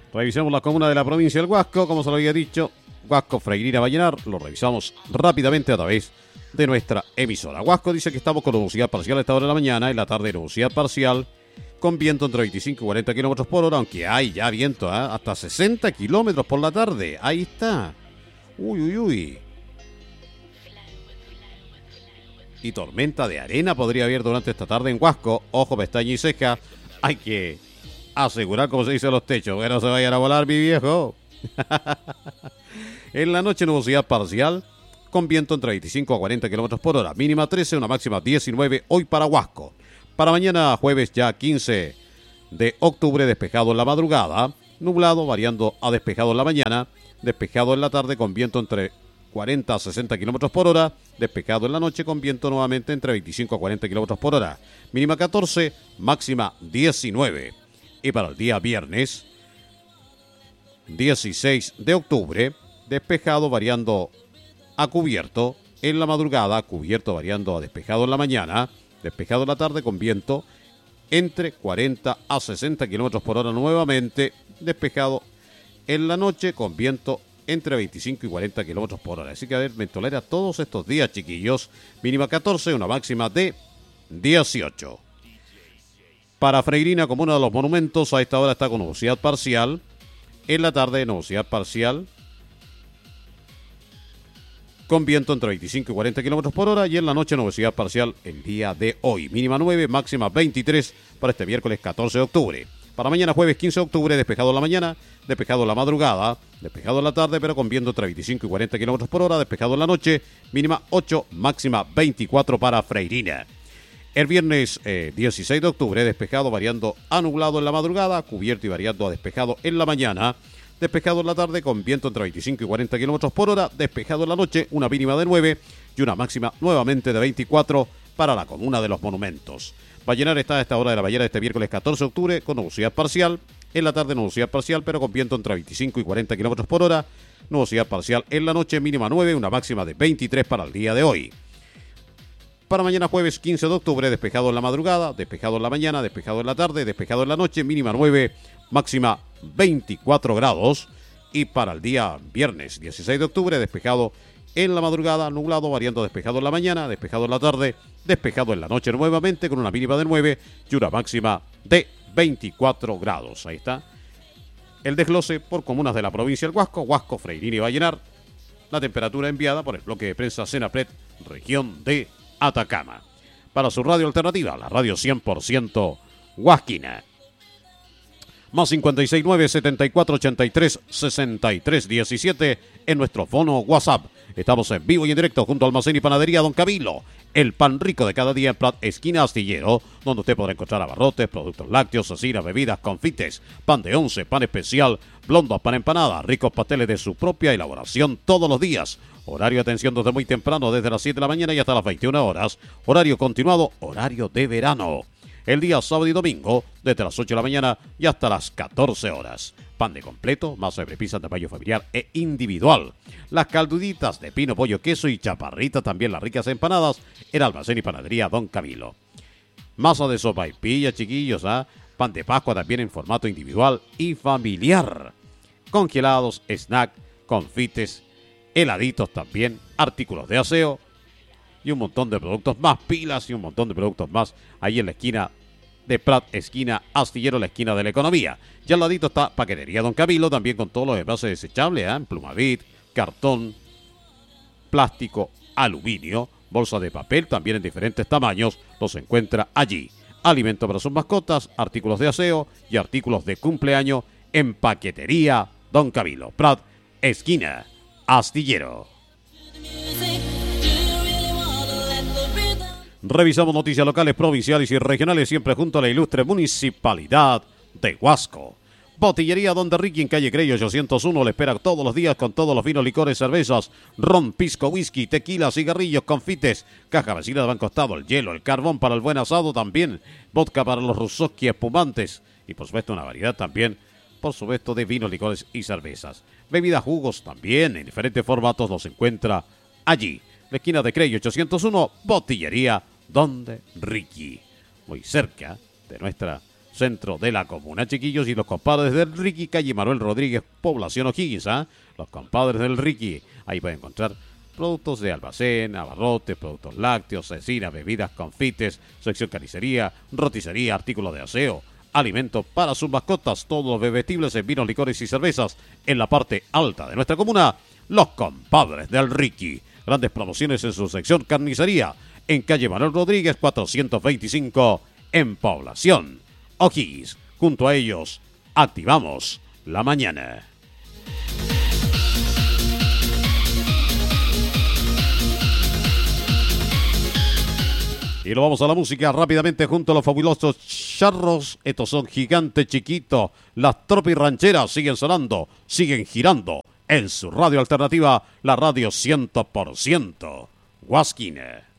Revisemos la comuna de la provincia del Huasco, como se lo había dicho. Huasco, Freirina, Vallenar. Lo revisamos rápidamente a través de nuestra emisora. Huasco dice que estamos con nubosidad parcial a esta hora de la mañana. En la tarde, nubosidad parcial con viento entre 25 y 40 kilómetros por hora. Aunque hay ya viento, hasta 60 kilómetros por la tarde. Ahí está. Uy. Y tormenta de arena podría haber durante esta tarde en Huasco. Ojo, pestaña y ceja. Hay que asegurar, como se dice, los techos, que no se vayan a volar, mi viejo. En la noche, nubosidad parcial con viento entre 25 a 40 kilómetros por hora. Mínima 13, una máxima 19 hoy para Huasco. Para mañana, jueves ya 15 de octubre, despejado en la madrugada. Nublado, variando a despejado en la mañana. Despejado en la tarde con viento entre 40 a 60 kilómetros por hora. Despejado en la noche con viento nuevamente entre 25 a 40 kilómetros por hora. Mínima 14, máxima 19. Y para el día viernes, 16 de octubre, despejado variando a cubierto en la madrugada, cubierto variando a despejado en la mañana, despejado en la tarde con viento entre 40 a 60 kilómetros por hora nuevamente, despejado en la noche con viento entre 25 y 40 kilómetros por hora. Así que a ver, ventolera todos estos días, chiquillos. Mínima 14, una máxima de 18. Para Freirina, comuna de los monumentos, a esta hora está con nubosidad parcial. En la tarde, nubosidad parcial con viento entre 25 y 40 kilómetros por hora. Y en la noche, nubosidad parcial el día de hoy. Mínima 9, máxima 23 para este miércoles 14 de octubre. Para mañana, jueves 15 de octubre, despejado en la mañana, despejado en la madrugada, despejado en la tarde, pero con viento entre 25 y 40 kilómetros por hora, despejado en la noche, mínima 8, máxima 24 para Freirina. El viernes 16 de octubre, despejado variando a nublado en la madrugada, cubierto y variando a despejado en la mañana, despejado en la tarde con viento entre 25 y 40 kilómetros por hora, despejado en la noche, una mínima de 9 y una máxima nuevamente de 24 para la comuna de los monumentos. Vallenar está a esta hora de la mañana de este miércoles 14 de octubre con nubosidad parcial, en la tarde nubosidad parcial pero con viento entre 25 y 40 kilómetros por hora, nubosidad parcial en la noche, mínima 9, una máxima de 23 para el día de hoy. Para mañana jueves 15 de octubre, despejado en la madrugada, despejado en la mañana, despejado en la tarde, despejado en la noche, mínima 9, máxima 24 grados. Y para el día viernes 16 de octubre, despejado en la madrugada, nublado, variando despejado en la mañana, despejado en la tarde, despejado en la noche nuevamente con una mínima de 9 y una máxima de 24 grados. Ahí está el desglose por comunas de la provincia del Huasco, Huasco, Freirina y Vallenar. La temperatura enviada por el bloque de prensa Senapred, región de Atacama. Para su radio alternativa, la radio 100% huasquina. Más 569-7483-6317 en nuestro fono WhatsApp. Estamos en vivo y en directo junto a Almacén y Panadería Don Camilo. El pan rico de cada día en Prat, esquina Astillero, donde usted podrá encontrar abarrotes, productos lácteos, cecinas, bebidas, confites, pan de once, pan especial, blondos, pan empanada, ricos pasteles de su propia elaboración todos los días. Horario de atención desde muy temprano, desde las 7 de la mañana y hasta las 21 horas. Horario continuado, horario de verano. El día sábado y domingo, desde las 8 de la mañana y hasta las 14 horas. Pan de completo, masa de pizza de tamaño familiar e individual. Las calduditas de pino, pollo, queso y chaparrita, también las ricas empanadas, en Almacén y Panadería Don Camilo. Masa de sopa y pilla, chiquillos, pan de Pascua también en formato individual y familiar. Congelados, snack, confites, heladitos también, artículos de aseo y un montón de productos más, pilas y un montón de productos más ahí en la esquina de Prat, esquina Astillero, la esquina de la economía. Y al ladito está Paquetería Don Camilo, también con todos los envases desechables, Plumavit, cartón, plástico, aluminio, bolsa de papel, también en diferentes tamaños, los encuentra allí. Alimento para sus mascotas, artículos de aseo y artículos de cumpleaños en Paquetería Don Camilo. Prat, esquina Astillero. Revisamos noticias locales, provinciales y regionales, siempre junto a la ilustre Municipalidad de Huasco. Botillería Don de Ricky en calle Crey 801 le espera todos los días con todos los vinos, licores, cervezas, ron, pisco, whisky, tequila, cigarrillos, confites, caja vecina de Banco Estado, el hielo, el carbón para el buen asado también, vodka para los rusoski espumantes y por supuesto una variedad también, por supuesto, de vinos, licores y cervezas. Bebidas, jugos también en diferentes formatos los encuentra allí. La esquina de Crey 801, Botillería Don de Ricky. Muy cerca de nuestra centro de la comuna. Chiquillos, y los compadres del Ricky, calle Manuel Rodríguez, población O'Higgins, los compadres del Ricky, ahí pueden encontrar productos de almacén, abarrotes, productos lácteos, cecina, bebidas, confites, sección carnicería, roticería, artículos de aseo, alimentos para sus mascotas, todos los bebestibles en vinos, licores y cervezas. En la parte alta de nuestra comuna, los compadres del Ricky. Grandes promociones en su sección carnicería, en calle Manuel Rodríguez 425, en población O'Higgins. Junto a ellos, activamos la mañana. Y lo vamos a la música rápidamente junto a los fabulosos Charros. Estos son Gigante Chiquito. Las tropirrancheras siguen sonando, siguen girando en su radio alternativa, la radio 100% Huasquina.